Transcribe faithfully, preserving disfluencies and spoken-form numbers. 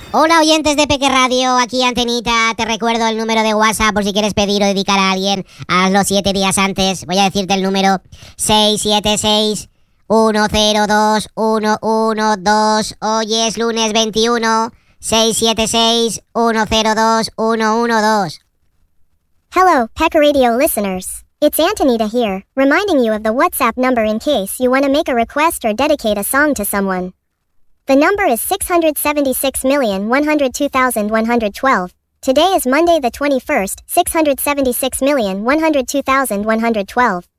Hola oyentes de Peque Radio, aquí Antenita, te recuerdo el número de WhatsApp por si quieres pedir o dedicar a alguien, hazlo siete días antes, voy a decirte el número seis siete seis, uno cero dos, uno uno dos, hoy es lunes veintiuno, seis siete seis, uno cero dos, uno uno dos. Hello, Peck Radio listeners. It's Antonita here, reminding you of the WhatsApp number in case you want to make a request or dedicate a song to someone. The number is six seven six, one oh two, one one two. Today is Monday the twenty-first, six seven six, one oh two, one one two.